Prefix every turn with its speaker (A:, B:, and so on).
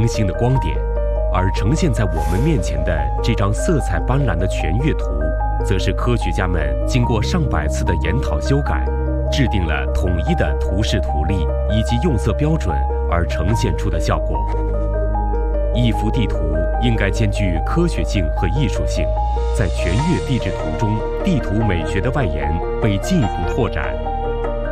A: 星的光点，而呈现在我们面前的这张色彩斑斓的全月图，则是科学家们经过上百次的研讨修改，制定了统一的图示图例以及用色标准而呈现出的效果。一幅地图应该兼具科学性和艺术性，在全月地质图中，地图美学的外延被进一步拓展。